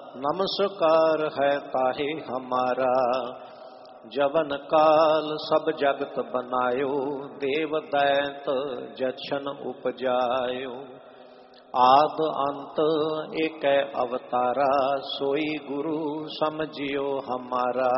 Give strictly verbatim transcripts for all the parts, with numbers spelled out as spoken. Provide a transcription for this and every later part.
नमस्कार है ताहे हमारा। जवन काल सब जगत बनायो, देव दैत जछन उपजायो। आद अंत एक अवतारा, सोई गुरु समझियो हमारा।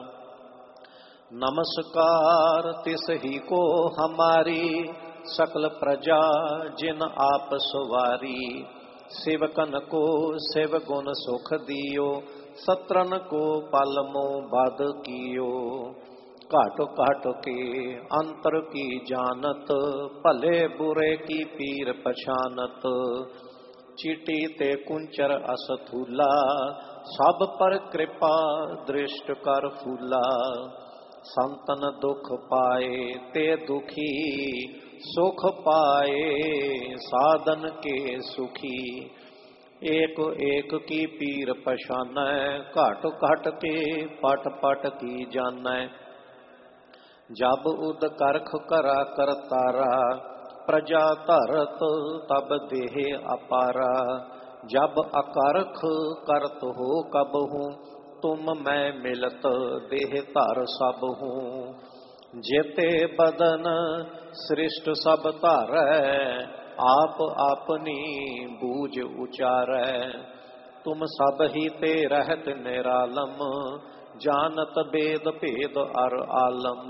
नमस्कार तिस ही को हमारी, सकल प्रजा जिन आप सवारी। सेवकन को सेव गुण सुख दियो, सत्रन को पालमो बाध कियो। काटो काटो के अंतर की जानत, भले बुरे की पीर पछानत। चीटी ते कुंचर असथूला, सब पर कृपा दृष्ट कर फूला। संतन दुख पाए ते दुखी, सुख पाए साधन के सुखी। एक एक की पीर पछानै, घट घट के पट पट की जानै। जब उद करख करा करतारा, प्रजा धरत तब देह अपारा। जब अकरख करत हो कबहूँ, तुम मैं मिलत देह धर सब हूँ। जेते बदन सृष्ट सब धारै, आप अपनी बूझ उचारै। तुम सब ही ते रहत निरालम, जानत वेद भेद अर आलम।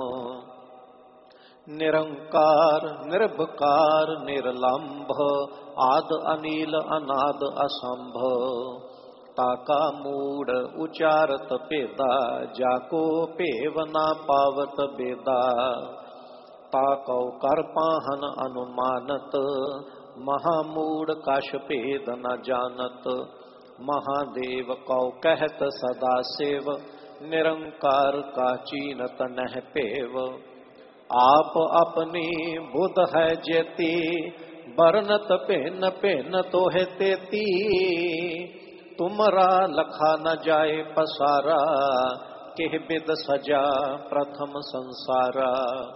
निरंकार निर्भकार निर्लंभ, आद अनील अनाद असंभ। ताका मूड उचारत भेदा, जाको भेव ना पावत बेदा। ताकौ कर पाहन अनुमानत, महामूड कश भेद न जानत। महादेव कौ कहत सदा सेव, निरंकार का चीनत नह पेव। आप अपनी बुध है जेती, बरनत भिन्न भिन्न तोहे तेती। तुमरा लखा न जाए पसारा, केह बिद सजा प्रथम संसारा।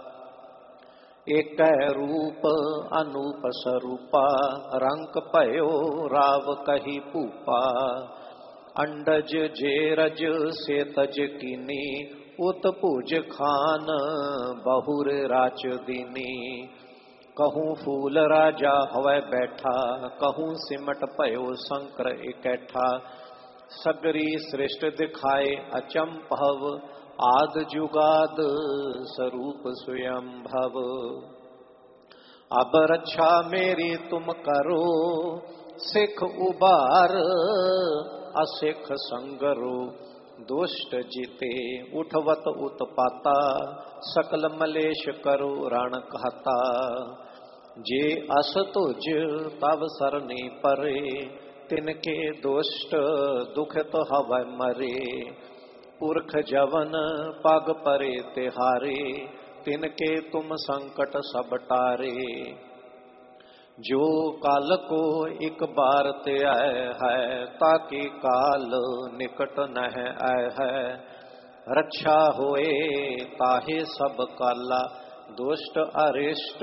एक रूप अनूप स्वरूपा, रंक भयो राव कही पूपा। अंडज जेरज से तज कीनी, उत भुज खान बहुर राच दीनी। कहूँ फूल राजा हवै बैठा, कहूँ सिमट भयो शंकर इकैठा। सगरी सृष्ट दिखाए अचंभव, आद जुगाद स्वरूप स्वयं भव। अब रक्षा मेरी तुम करो, सिख उबार असिख संगरो। दुष्ट जीते उठवत उत्पाता, सकल मलेश करो रण कहता। जे अस तुझ तब सरनी परे, तिनके दुष्ट दुखित हवै मरे। पुरख जवन पग परे तिहारे, तिनके तुम संकट सब टारे। जो काल को एक बार ते आए है, ताकि काल निकट नह आए है। रक्षा होए ताहे सब काला, दुष्ट अरिष्ट